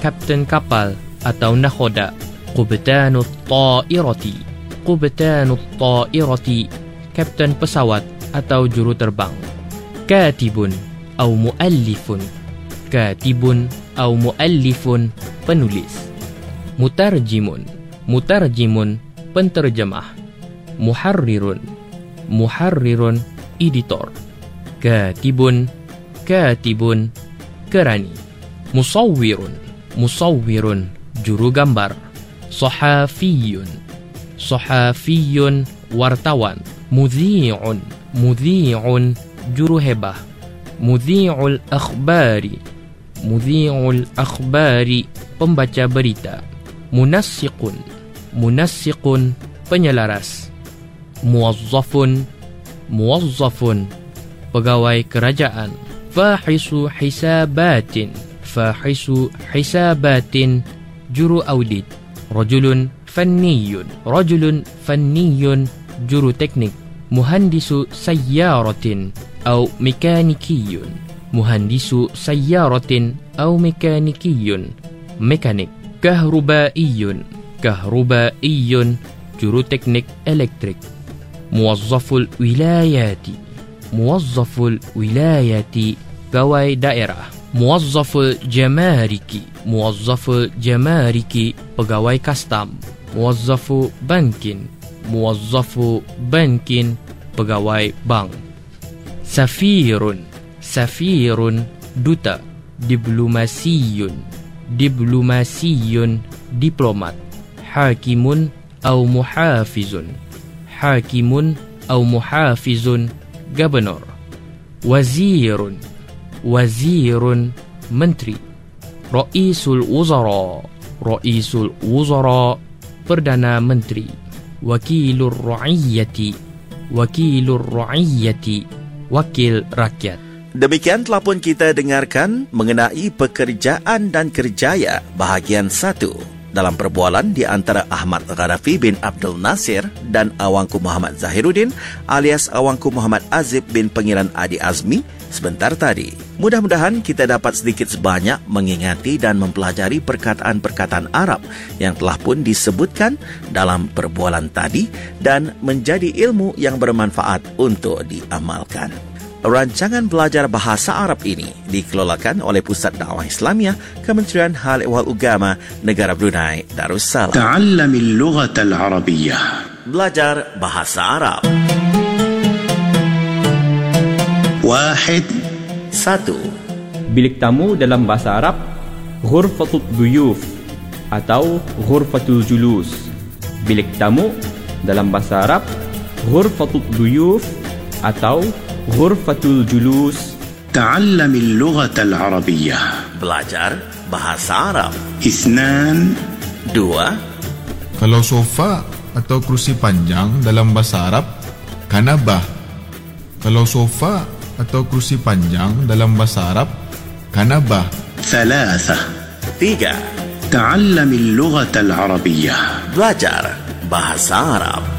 kapten kapal atau nakhoda. Qubtanut ta'irati. Qubtanut ta'irati, kapten pesawat atau juru terbang. Katibun atau muallifun. Katibun atau muallifun, penulis. Mutarjimun. Mutarjimun, penterjemah. Muharrirun. Muharrirun, editor. Katibun. Katibun, kerani. Musawwirun. Musawwirun, juru gambar. Sahafiyun. Sahafiyun, wartawan. Mudhi'un. Mudhi'un, juru hebah. Mudhi'ul akhbari. Mudhi'ul akhbari, pembaca berita. Munassiqun. Munassiqun, penyelaras. Muwazzafun. Muwazzafun, pegawai kerajaan. Fahisu hisabatin. Fahisu hisabatin, juru audit. Rajulun fanniyun. Rajulun fanniyun, juru teknik. Muhandisu sayyaratin atau mekanikiyun. Muhandisu sayyaratin atau mekanikiyun, mekanik. Kahrubaiyun. Kahrubaiyun, juru teknik elektrik. Muwazzaful wilayati. Muwazzaful wilayati, pegawai daerah. Muwazzaful jamariki. Muwazzaful jamariki, pegawai kastam. Muwazzafu bankin. Muwazzafu bankin, pegawai bank. Safirun. Safirun, duta. Diplomasiyun. Diplomasiyun, diplomat. Hakimun atau muhafizun. Hakimun atau muhafizun, gubernur. Wazirun. Wazirun, menteri. Raisul wuzara. Raisul wuzara, perdana menteri. Wakilur ra'iyyati. Wakilur ra'iyyati, wakil rakyat. Demikian telah pun kita dengarkan mengenai pekerjaan dan kerjaya bahagian 1 dalam perbualan di antara Ahmad Gharafi bin Abdul Nasir dan Awangku Muhammad Zahiruddin alias Awangku Muhammad Azib bin Pengiran Adi Azmi sebentar tadi. Mudah-mudahan kita dapat sedikit sebanyak mengingati dan mempelajari perkataan-perkataan Arab yang telah pun disebutkan dalam perbualan tadi dan menjadi ilmu yang bermanfaat untuk diamalkan. Rancangan belajar bahasa Arab ini dikelolakan oleh Pusat Dakwah Islamiyah Kementerian Hal Ehwal Ugama Negara Brunei Darussalam. Ta'allamil lughatal arabiyyah. Belajar bahasa Arab. 1. Bilik tamu dalam bahasa Arab, ghurfatut duyuf atau ghurfatul julus. Bilik tamu dalam bahasa Arab, ghurfatut duyuf atau ghurfatul julus. Ta'allamil lughatal arabiyyah. Belajar bahasa Arab. 2. Kalau sofa atau kerusi panjang dalam bahasa Arab, kanabah. Kalau sofa atau kerusi panjang dalam bahasa Arab, kanabah. 3. 3. Ta'allamil lughatal arabiyyah. Belajar bahasa Arab.